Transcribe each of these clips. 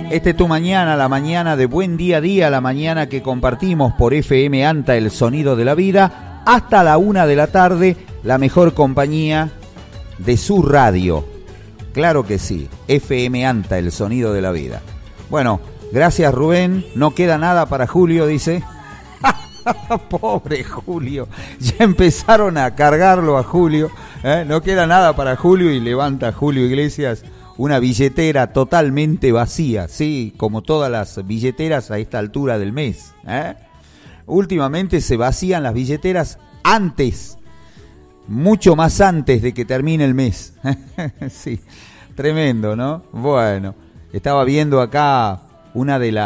Este es tu mañana, la mañana de Buen Día a Día, la mañana que compartimos por FM ANTA, el sonido de la vida, hasta la 1 de la tarde, la mejor compañía de su radio. Claro que sí, FM ANTA, el sonido de la vida. Bueno, gracias Rubén, no queda nada para Julio, dice. Pobre Julio, ya empezaron a cargarlo a Julio, no queda nada para Julio y levanta Julio Iglesias una billetera totalmente vacía, sí, como todas las billeteras a esta altura del mes. Últimamente se vacían las billeteras antes, mucho más antes de que termine el mes. Sí, tremendo, ¿no? Bueno, estaba viendo acá uno de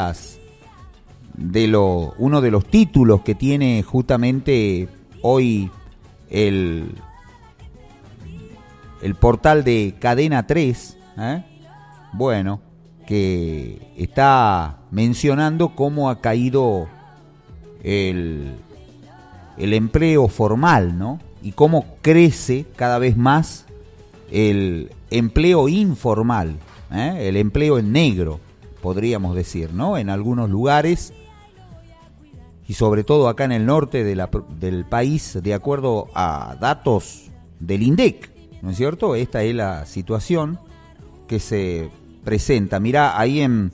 los títulos que tiene justamente hoy el portal de Cadena 3, bueno, que está mencionando cómo ha caído el empleo formal, ¿no? Y cómo crece cada vez más el empleo informal, el empleo en negro, podríamos decir, ¿no? En algunos lugares, y sobre todo acá en el norte del país, de acuerdo a datos del INDEC, ¿no es cierto? Esta es la situación que se presenta. Mirá, ahí en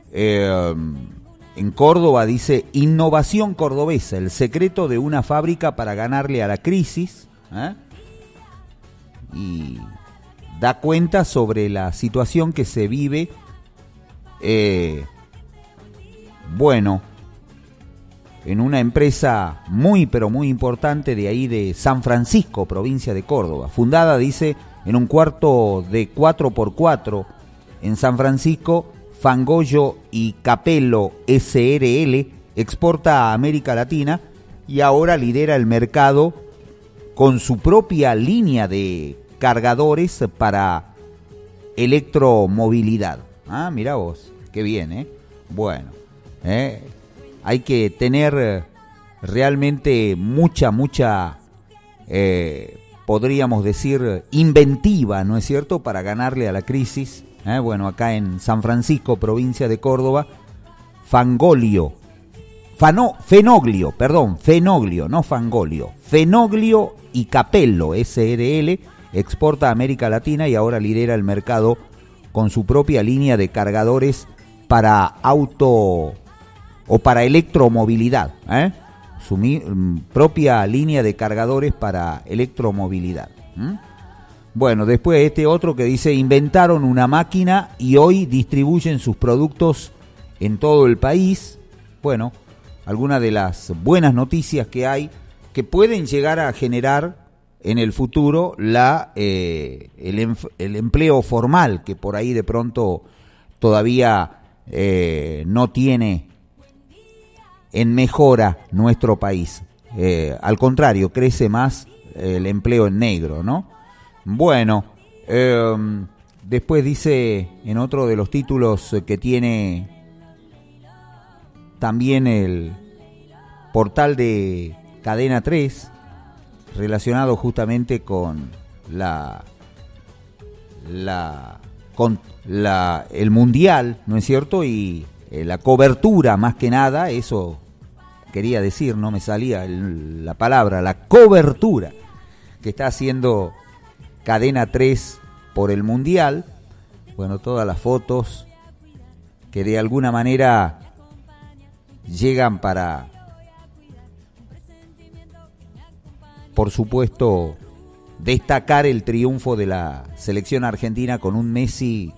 Córdoba dice: innovación cordobesa, el secreto de una fábrica para ganarle a la crisis, y da cuenta sobre la situación que se vive, bueno, en una empresa muy pero muy importante de ahí de San Francisco, provincia de Córdoba, fundada, dice, en un cuarto de 4x4 en San Francisco. Fangollo y Capello SRL exporta a América Latina y ahora lidera el mercado con su propia línea de cargadores para electromovilidad. Mirá vos, qué bien, Bueno, hay que tener realmente mucha, podríamos decir, inventiva, ¿no es cierto?, para ganarle a la crisis. Bueno, acá en San Francisco, provincia de Córdoba, Fenoglio, Fenoglio y Capello SRL exporta a América Latina y ahora lidera el mercado con su propia línea de cargadores para auto o para electromovilidad, su propia línea de cargadores para electromovilidad. Bueno, después este otro que dice: inventaron una máquina y hoy distribuyen sus productos en todo el país. Bueno, algunas de las buenas noticias que hay que pueden llegar a generar en el futuro el empleo formal, que por ahí de pronto todavía no tiene en mejora nuestro país. Al contrario, crece más el empleo en negro, ¿no? Bueno, después dice en otro de los títulos que tiene también el portal de Cadena 3, relacionado justamente con el mundial, ¿no es cierto? Y la cobertura, más que nada, eso quería decir, no me salía la palabra, la cobertura que está haciendo Cadena 3 por el mundial. Bueno, todas las fotos que de alguna manera llegan para, por supuesto, destacar el triunfo de la selección argentina con un Messi